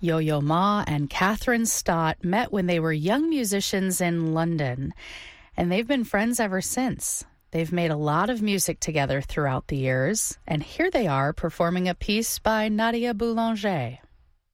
Yo-Yo Ma and Catherine Stott met when they were young musicians in London, and they've been friends ever since. They've made a lot of music together throughout the years, and here they are performing a piece by Nadia Boulanger.